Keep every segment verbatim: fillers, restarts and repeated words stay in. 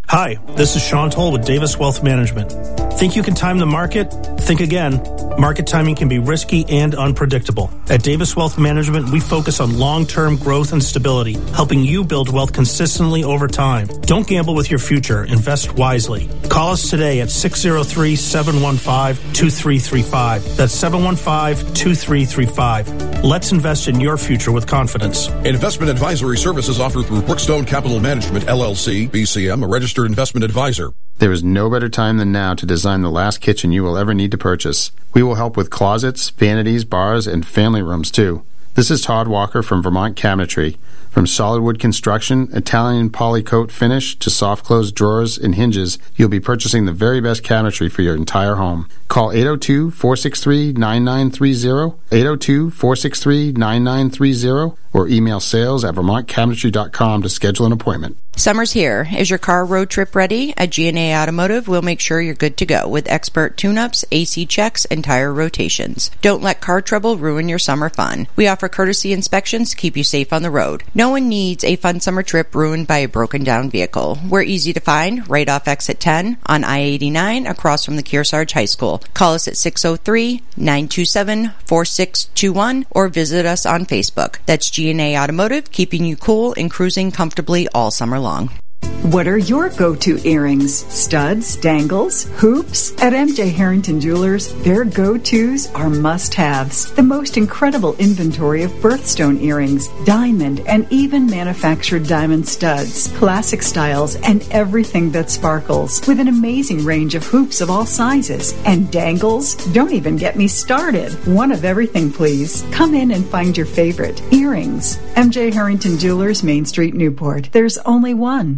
Hi, this is Sean Toll with Davis Wealth Management. Think you can time the market? Think again. Market timing can be risky and unpredictable. At Davis Wealth Management, we focus on long-term growth and stability, helping you build wealth consistently over time. Don't gamble with your future. Invest wisely. Call us today at six oh three, seven one five, two three three five. That's seven one five, two three three five. Let's invest in your future with confidence. Investment advisory services offered through Brookstone Capital Management, L L C, B C M, a registered investment advisor. There is no better time than now to design the last kitchen you will ever need to purchase. We will help with closets, vanities, bars, and family rooms, too. This is Todd Walker from Vermont Cabinetry. From solid wood construction, Italian polycoat finish, to soft close drawers and hinges, you'll be purchasing the very best cabinetry for your entire home. Call eight oh two, four six three, nine nine three zero, eight oh two, four six three, nine nine three zero, or email sales at vermont cabinetry dot com to schedule an appointment. Summer's here. Is your car road trip ready? At G and A Automotive, we'll make sure you're good to go with expert tune-ups, A C checks, and tire rotations. Don't let car trouble ruin your summer fun. We offer courtesy inspections to keep you safe on the road. No one needs a fun summer trip ruined by a broken-down vehicle. We're easy to find right off exit ten on I eighty-nine across from the Kearsarge High School. Call us at six oh three, nine two seven, four six two one or visit us on Facebook. That's G and A Automotive, keeping you cool and cruising comfortably all summer long. What are your go-to earrings? Studs, dangles, hoops? At M J Harrington Jewelers, their go-tos are must-haves. The most incredible inventory of birthstone earrings, diamond, and even manufactured diamond studs, classic styles, and everything that sparkles, with an amazing range of hoops of all sizes. And dangles? Don't even get me started. One of everything, please. Come in and find your favorite. Earrings. M J Harrington Jewelers, Main Street, Newport. There's only one.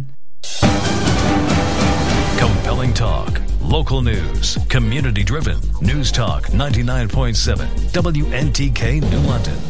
Compelling talk, local news, community-driven. News Talk ninety-nine point seven, W N T K New London.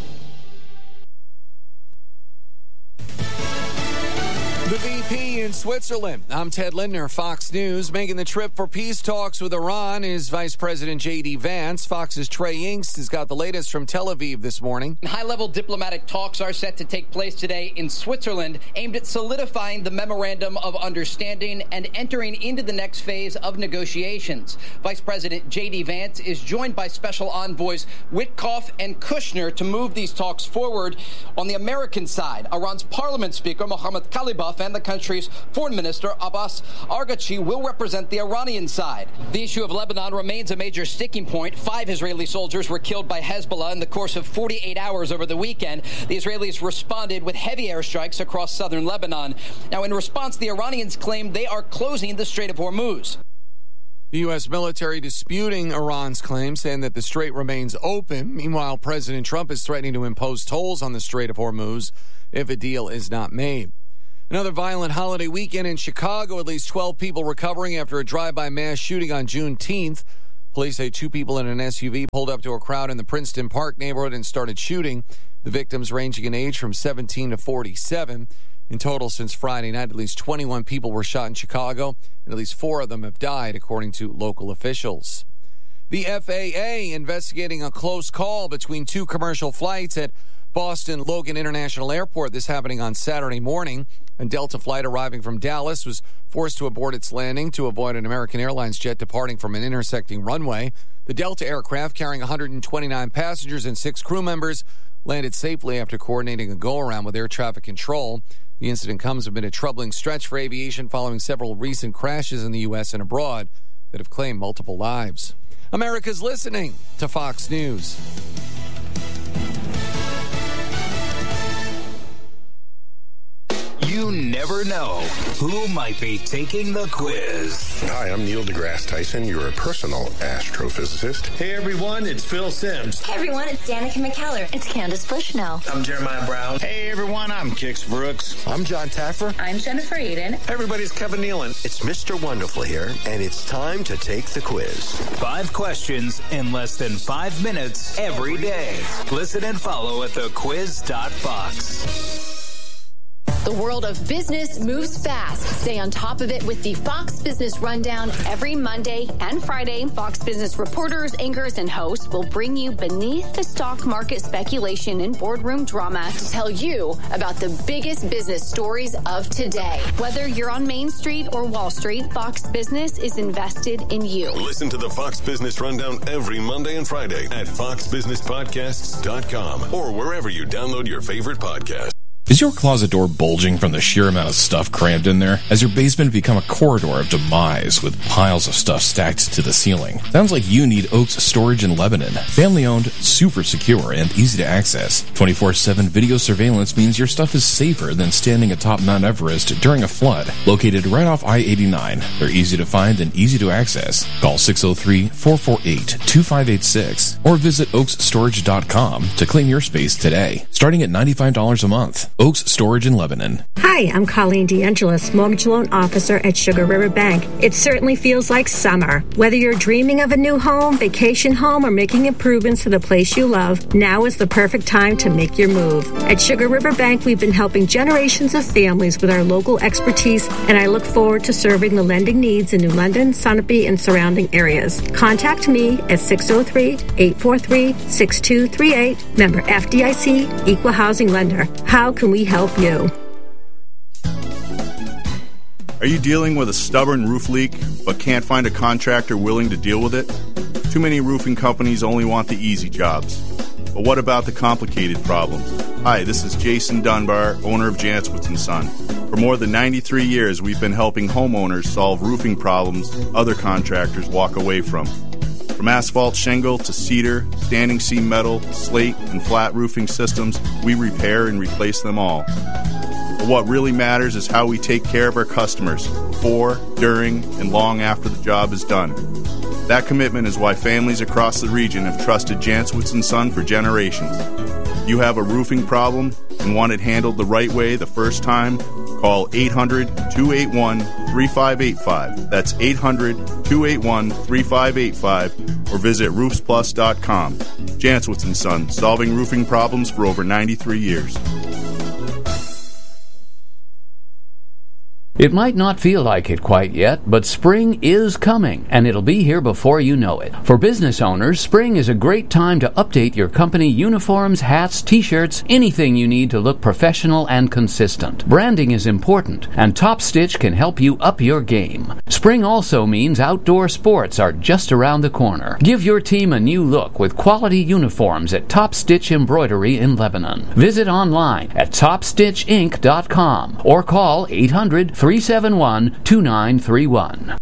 The V P in Switzerland. I'm Ted Lindner, Fox News. Making the trip for peace talks with Iran is Vice President J D. Vance. Fox's Trey Yingst has got the latest from Tel Aviv this morning. High-level diplomatic talks are set to take place today in Switzerland, aimed at solidifying the Memorandum of Understanding and entering into the next phase of negotiations. Vice President J D. Vance is joined by Special Envoys Witkoff and Kushner to move these talks forward. On the American side, Iran's Parliament Speaker Mohammad Khalibaf and the country's Foreign Minister Abbas Araghchi will represent the Iranian side. The issue of Lebanon remains a major sticking point. Five Israeli soldiers were killed by Hezbollah in the course of forty-eight hours over the weekend. The Israelis responded with heavy airstrikes across southern Lebanon. Now, in response, the Iranians claim they are closing the Strait of Hormuz. The U S military disputing Iran's claim, saying that the strait remains open. Meanwhile, President Trump is threatening to impose tolls on the Strait of Hormuz if a deal is not made. Another violent holiday weekend in Chicago. At least twelve people recovering after a drive-by mass shooting on Juneteenth. Police say two people in an S U V pulled up to a crowd in the Princeton Park neighborhood and started shooting. The victims ranging in age from seventeen to forty-seven. In total, since Friday night, at least twenty-one people were shot in Chicago, and at least four of them have died, according to local officials. The F A A investigating a close call between two commercial flights at Boston Logan International Airport. This happening on Saturday morning. A Delta flight arriving from Dallas was forced to abort its landing to avoid an American Airlines jet departing from an intersecting runway. The Delta aircraft, carrying one hundred twenty-nine passengers and six crew members, landed safely after coordinating a go-around with air traffic control. The incident comes amid a troubling stretch for aviation following several recent crashes in the U S and abroad that have claimed multiple lives. America's listening to Fox News. You never know who might be taking the quiz. Hi, I'm Neil deGrasse Tyson, your personal astrophysicist. Hey everyone, it's Phil Sims. Hey everyone, it's Danica McKellar. It's Candace Bushnell. I'm Jeremiah Brown. Hey everyone, I'm Kix Brooks. I'm John Taffer. I'm Jennifer Eden. Hey everybody, it's Kevin Nealon. It's Mister Wonderful here, and it's time to take the quiz. Five questions in less than five minutes every day. Listen and follow at the quiz dot fox. The world of business moves fast. Stay on top of it with the Fox Business Rundown every Monday and Friday. Fox Business reporters, anchors, and hosts will bring you beneath the stock market speculation and boardroom drama to tell you about the biggest business stories of today. Whether you're on Main Street or Wall Street, Fox Business is invested in you. Listen to the Fox Business Rundown every Monday and Friday at fox business podcasts dot com or wherever you download your favorite podcast. Is your closet door bulging from the sheer amount of stuff crammed in there? Has your basement become a corridor of demise with piles of stuff stacked to the ceiling? Sounds like you need Oaks Storage in Lebanon. Family-owned, super secure, and easy to access. twenty-four seven video surveillance means your stuff is safer than standing atop Mount Everest during a flood. Located right off I eighty-nine, they're easy to find and easy to access. Call six oh three, four four eight, two five eight six or visit oaks storage dot com to claim your space today. Starting at ninety-five dollars a month. Oaks Storage in Lebanon. Hi, I'm Colleen DeAngelis, Mortgage Loan Officer at Sugar River Bank. It certainly feels like summer. Whether you're dreaming of a new home, vacation home, or making improvements to the place you love, now is the perfect time to make your move. At Sugar River Bank, we've been helping generations of families with our local expertise, and I look forward to serving the lending needs in New London, Sunapee, and surrounding areas. Contact me at six oh three, eight four three, six two three eight, member F D I C, Equal Housing Lender. How can we help you? Are you dealing with a stubborn roof leak but can't find a contractor willing to deal with it? Too many roofing companies only want the easy jobs. But what about the complicated problems? Hi, this is Jason Dunbar, owner of Jantzwitz and Son. For more than ninety-three years, we've been helping homeowners solve roofing problems other contractors walk away from. From asphalt shingle to cedar, standing seam metal, slate, and flat roofing systems, we repair and replace them all. But what really matters is how we take care of our customers before, during, and long after the job is done. That commitment is why families across the region have trusted Jantzwitz and Son for generations. If you have a roofing problem and want it handled the right way the first time, call eight hundred, two eight one, three five eight five. That's eight hundred, two eight one, three five eight five or visit roofs plus dot com. Jantzwitz and Son, solving roofing problems for over ninety-three years. It might not feel like it quite yet, but spring is coming, and it'll be here before you know it. For business owners, spring is a great time to update your company uniforms, hats, t-shirts, anything you need to look professional and consistent. Branding is important, and Top Stitch can help you up your game. Spring also means outdoor sports are just around the corner. Give your team a new look with quality uniforms at Top Stitch Embroidery in Lebanon. Visit online at top stitch inc dot com or call eight hundred, three seven one, two nine three one.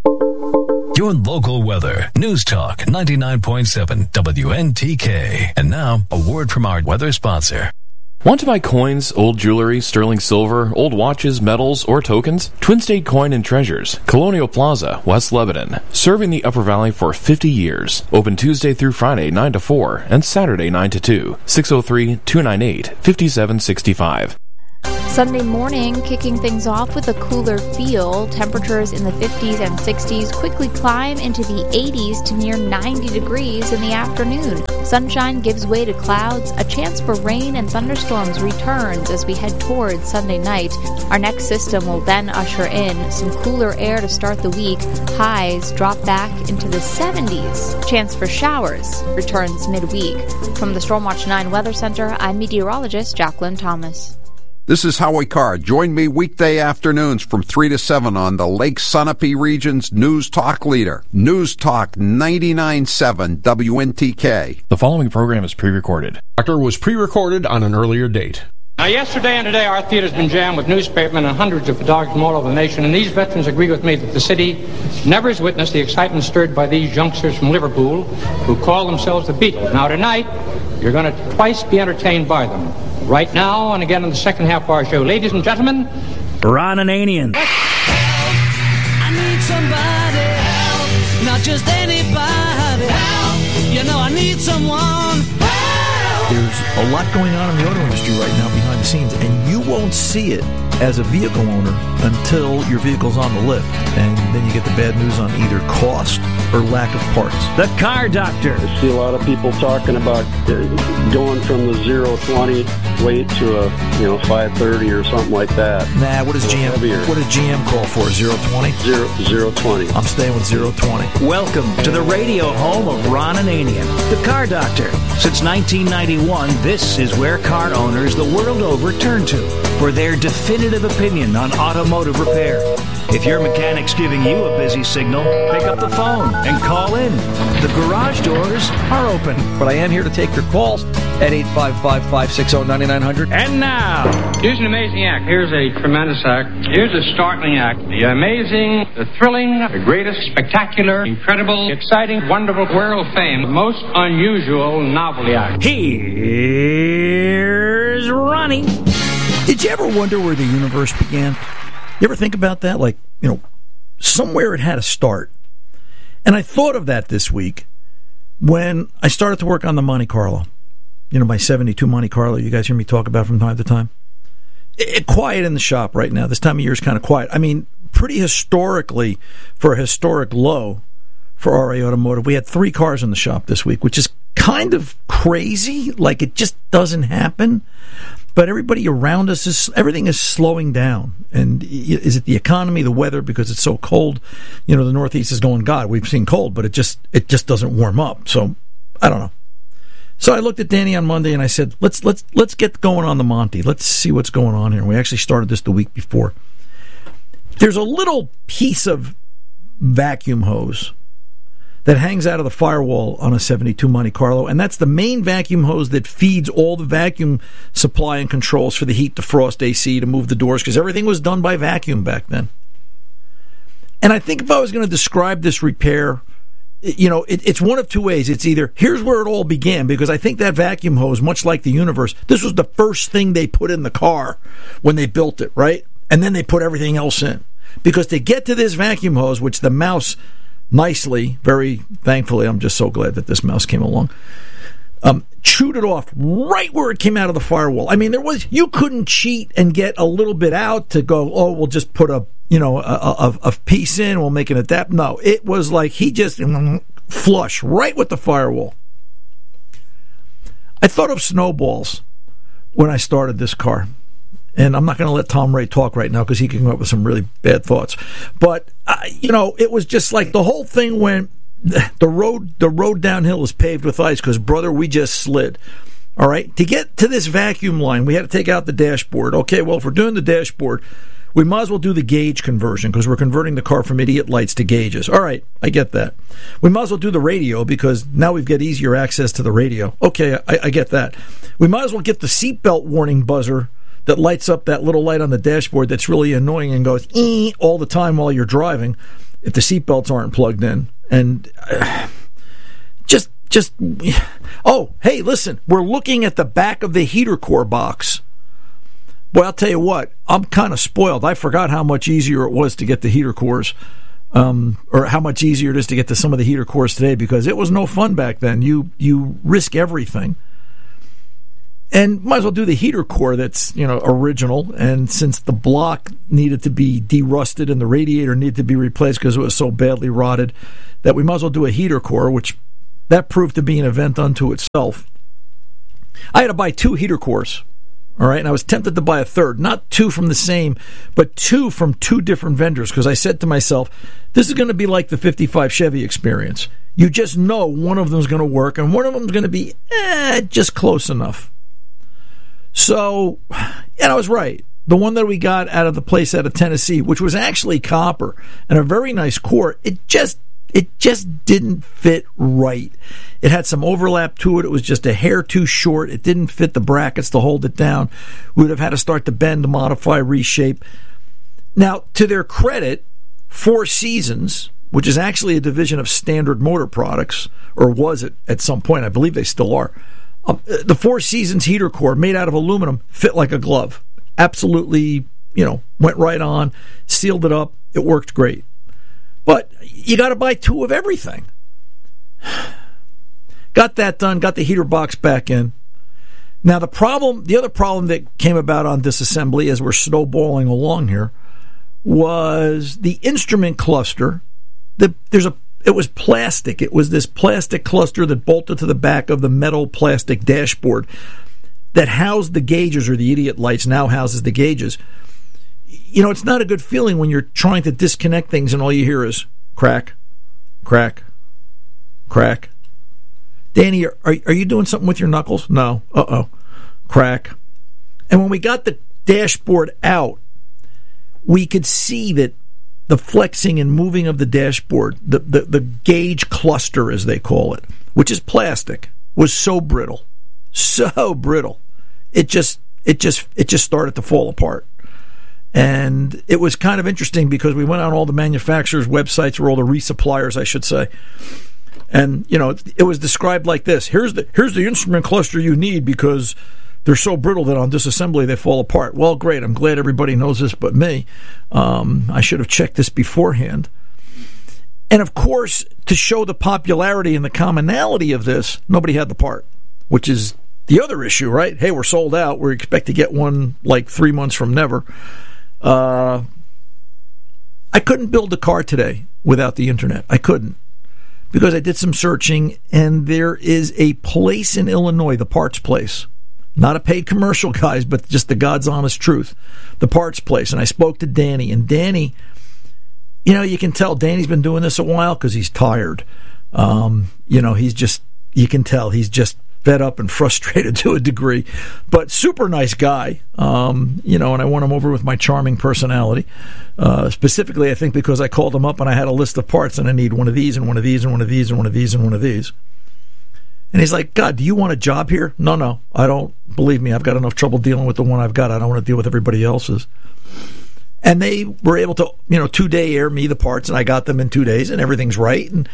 Your local weather. News Talk ninety-nine point seven W N T K. And now, a word from our weather sponsor. Want to buy coins, old jewelry, sterling silver, old watches, medals, or tokens? Twin State Coin and Treasures, Colonial Plaza, West Lebanon. Serving the Upper Valley for fifty years. Open Tuesday through Friday, nine to four, and Saturday, nine to two. six oh three, two nine eight, five seven six five. Sunday morning, kicking things off with a cooler feel. Temperatures in the fifties and sixties quickly climb into the eighties to near ninety degrees in the afternoon. Sunshine gives way to clouds. A chance for rain and thunderstorms returns as we head towards Sunday night. Our next system will then usher in some cooler air to start the week. Highs drop back into the seventies. Chance for showers returns midweek. From the Stormwatch nine Weather Center, I'm meteorologist Jacqueline Thomas. This is Howie Carr. Join me weekday afternoons from three to seven on the Lake Sunapee region's News Talk leader. News Talk ninety-nine point seven W N T K. The following program is pre-recorded. Doctor was pre-recorded on an earlier date. Now, yesterday and today, our theater's been jammed with newspapermen and hundreds of photographers from all over the nation, and these veterans agree with me that the city never has witnessed the excitement stirred by these youngsters from Liverpool who call themselves the Beatles. Now, tonight, you're going to twice be entertained by them. Right now, and again in the second half of our show. Ladies and gentlemen, Ron Ananian. I need somebody help, not just anybody help. You know I need someone help. There's a lot going on in the auto industry right now behind the scenes, and you won't see it as a vehicle owner until your vehicle's on the lift, and then you get the bad news on either cost or lack of parts. The Car Doctor. I see a lot of people talking about going from the zero twenty weight to a you know five thirty or something like that. Nah, what does G M? Heavier. What does G M call for? Zero twenty? Zero zero twenty. I'm staying with zero twenty. Welcome to the radio home of Ron Ananian, the Car Doctor. Since nineteen ninety-one, this is where car owners the world over turn to for their definitive opinion on automotive repair. If your mechanic's giving you a busy signal, pick up the phone and call in. The garage doors are open. But I am here to take your calls at eight five five, five six zero, nine nine zero zero. And now, here's an amazing act. Here's a tremendous act. Here's a startling act. The amazing, the thrilling, the greatest, spectacular, incredible, exciting, wonderful, world famed, most unusual novelty act. Here's Ronnie. Did you ever wonder where the universe began? You ever think about that? Like, you know, somewhere it had a start. And I thought of that this week when I started to work on the Monte Carlo. You know, my seventy-two Monte Carlo you guys hear me talk about from time to time. It, it, quiet in the shop right now. This time of year is kind of quiet. I mean, pretty historically, for a historic low for R A Automotive, we had three cars in the shop this week, which is kind of crazy. Like, it just doesn't happen. But everybody around us is, everything is slowing down. And is it the economy, the weather, because it's so cold? You know, the Northeast is going, God, we've seen cold, but it just it just doesn't warm up. So I don't know. So I looked at Danny on Monday and I said, let's let's let's get going on the Monte. Let's see what's going on here. We actually started this the week before. There's a little piece of vacuum hose that hangs out of the firewall on a seventy-two Monte Carlo, and that's the main vacuum hose that feeds all the vacuum supply and controls for the heat, defrost, A C, to move the doors, because everything was done by vacuum back then. And I think if I was going to describe this repair, you know, it, it's one of two ways. It's either, here's where it all began, because I think that vacuum hose, much like the universe, this was the first thing they put in the car when they built it, right? And then they put everything else in. Because to get to this vacuum hose, which the mouse nicely, very thankfully, I'm just so glad that this mouse came along, um, chewed it off right where it came out of the firewall. I mean, there was, you couldn't cheat and get a little bit out to go, oh, we'll just put a, you know, a, a, a piece in, we'll make an adapt. No, it was like he just flush right with the firewall. I thought of snowballs when I started this car. And I'm not going to let Tom Ray talk right now because he can come up with some really bad thoughts. But, uh, you know, it was just like the whole thing went, the road the road downhill is paved with ice because, brother, we just slid. All right? To get to this vacuum line, we had to take out the dashboard. Okay, well, if we're doing the dashboard, we might as well do the gauge conversion because we're converting the car from idiot lights to gauges. All right, I get that. We might as well do the radio because now we've got easier access to the radio. Okay, I, I get that. We might as well get the seatbelt warning buzzer that lights up that little light on the dashboard that's really annoying and goes ee all the time while you're driving if the seatbelts aren't plugged in. And uh, just, just, oh, hey, listen, we're looking at the back of the heater core box. Well, I'll tell you what, I'm kind of spoiled. I forgot how much easier it was to get the heater cores, um, or how much easier it is to get to some of the heater cores today, because it was no fun back then. You you risk everything. And might as well do the heater core that's, you know, original. And since the block needed to be derusted and the radiator needed to be replaced because it was so badly rotted, that we might as well do a heater core, which that proved to be an event unto itself. I had to buy two heater cores, all right? And I was tempted to buy a third. Not two from the same, but two from two different vendors, because I said to myself, this is going to be like the fifty-five Chevy experience. You just know one of them is going to work, and one of them is going to be eh, just close enough. So, and I was right. The one that we got out of the place out of Tennessee, which was actually copper and a very nice core, it just it just didn't fit right. It had some overlap to it. It was just a hair too short. It didn't fit the brackets to hold it down. We would have had to start to bend, to modify, reshape. Now, to their credit, Four Seasons, which is actually a division of Standard Motor Products, or was it at some point, I believe they still are, Uh, the Four Seasons heater core made out of aluminum fit like a glove. Absolutely, you know, went right on, sealed it up. It worked great. But you got to buy two of everything. Got that done, got the heater box back in. Now, the problem, the other problem that came about on disassembly as we're snowballing along here was the instrument cluster. The, there's a, it was plastic. It was this plastic cluster that bolted to the back of the metal plastic dashboard that housed the gauges, or the idiot lights now houses the gauges. You know, it's not a good feeling when you're trying to disconnect things and all you hear is crack, crack, crack. Danny, are, are you doing something with your knuckles? No. Uh-oh. Crack. And when we got the dashboard out, we could see that the flexing and moving of the dashboard, the, the, the gauge cluster, as they call it, which is plastic, was so brittle. So brittle. It just it just it just started to fall apart. And it was kind of interesting because we went on all the manufacturers' websites, or all the resuppliers, I should say. And, you know, it was described like this. Here's the here's the instrument cluster you need because they're so brittle that on disassembly they fall apart. Well, great. I'm glad everybody knows this but me. Um, I should have checked this beforehand. And, of course, to show the popularity and the commonality of this, nobody had the part, which is the other issue, right? Hey, we're sold out. We expect to get one like three months from never. Uh, I couldn't build a car today without the internet. I couldn't. Because I did some searching, and there is a place in Illinois, the Parts Place. Not a paid commercial, guys, but just the God's honest truth. The Parts Place. And I spoke to Danny. And Danny, you know, you can tell Danny's been doing this a while because he's tired. Um, you know, he's just, you can tell he's just fed up and frustrated to a degree. But super nice guy. Um, you know, and I won him over with my charming personality. Uh, specifically, I think because I called him up and I had a list of parts and I need one of these and one of these and one of these and one of these and one of these. And he's like, God, do you want a job here? No, no, I don't. Believe me, I've got enough trouble dealing with the one I've got. I don't want to deal with everybody else's. And they were able to, you know, two-day air me the parts, and I got them in two days, and everything's right. And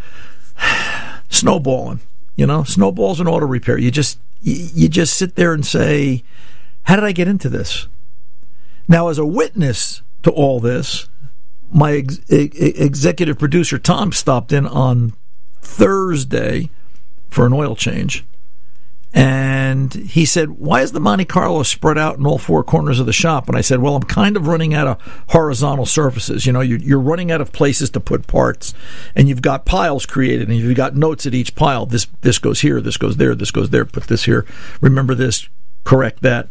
snowballing, you know, snowballs and auto repair. You just, you, you just sit there and say, how did I get into this? Now, as a witness to all this, my ex- ex- executive producer, Tom, stopped in on Thursday for an oil change. And he said, why is the Monte Carlo spread out in all four corners of the shop? And I said, well, I'm kind of running out of horizontal surfaces. You know, you're, you're running out of places to put parts. And you've got piles created, and you've got notes at each pile. This this goes here, this goes there, this goes there, put this here. Remember this, correct that.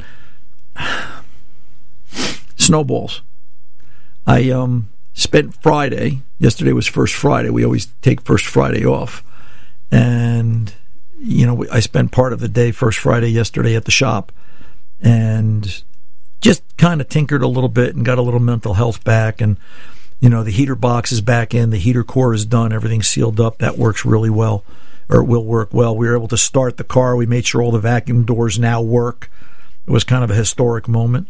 Snowballs. I um spent Friday, yesterday was First Friday. We always take First Friday off. And, you know, I spent part of the day First Friday yesterday at the shop and just kind of tinkered a little bit and got a little mental health back. And, you know, the heater box is back in. The heater core is done. Everything's sealed up. That works really well, or it will work well. We were able to start the car. We made sure all the vacuum doors now work. It was kind of a historic moment.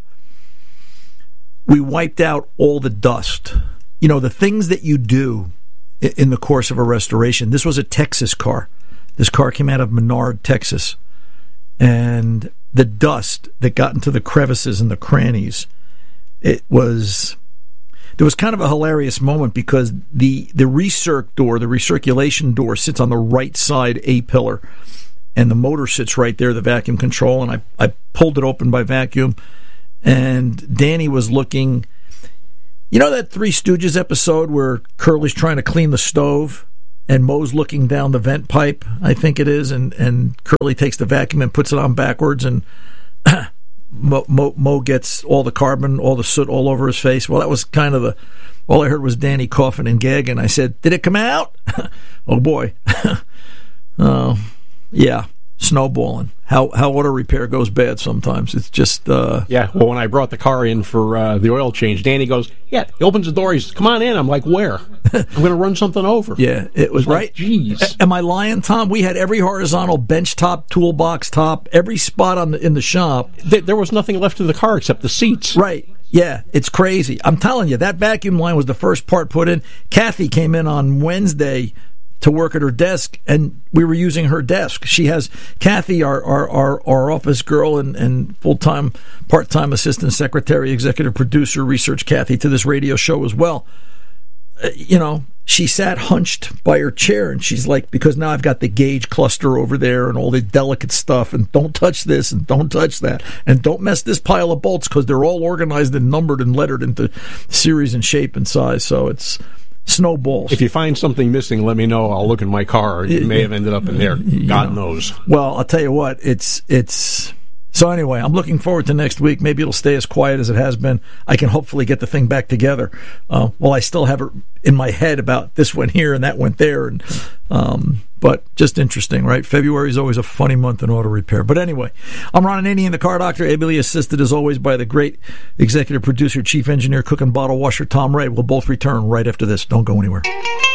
We wiped out all the dust. You know, the things that you do in the course of a restoration. This was a Texas car. This car came out of Menard, Texas. And the dust that got into the crevices and the crannies, it was... There was kind of a hilarious moment because the, the recirc door, the recirculation door, sits on the right side A-pillar. And the motor sits right there, the vacuum control. And I, I pulled it open by vacuum. And Danny was looking... You know that Three Stooges episode where Curly's trying to clean the stove and Moe's looking down the vent pipe, I think it is, and, and Curly takes the vacuum and puts it on backwards, and Mo, Mo, Mo gets all the carbon, all the soot all over his face. Well, that was kind of the... All I heard was Danny coughing and gagging. I said, did it come out? Oh, boy. Oh, yeah. Snowballing. How how auto repair goes bad sometimes. It's just... Uh, yeah, well, when I brought the car in for uh, the oil change, Danny goes, yeah, he opens the door, he says, come on in. I'm like, where? I'm going to run something over. Yeah, it was like, right. Jeez. Am I lying, Tom? We had every horizontal bench top, toolbox top, every spot on the, in the shop. There was nothing left of the car except the seats. Right. Yeah, it's crazy. I'm telling you, that vacuum line was the first part put in. Kathy came in on Wednesday to work at her desk, and we were using her desk. She has Kathy, our our, our, our office girl and, and full-time, part-time assistant secretary, executive producer, research Kathy to this radio show as well. Uh, you know, she sat hunched by her chair, and she's like, because now I've got the gauge cluster over there and all the delicate stuff, and don't touch this and don't touch that, and don't mess this pile of bolts because they're all organized and numbered and lettered into series and shape and size. So it's snowballs. If you find something missing, let me know. I'll look in my car. It may have ended up in there. God know. knows. Well, I'll tell you what, it's it's so anyway, I'm looking forward to next week. Maybe it'll stay as quiet as it has been. I can hopefully get the thing back together. Uh, well, I still have it in my head about this went here and that went there, and um, but just interesting, right? February is always a funny month in auto repair. But anyway, I'm Ron Ananian, the Car Doctor, ably assisted as always by the great executive producer, chief engineer, cook and bottle washer Tom Ray. We'll both return right after this. Don't go anywhere.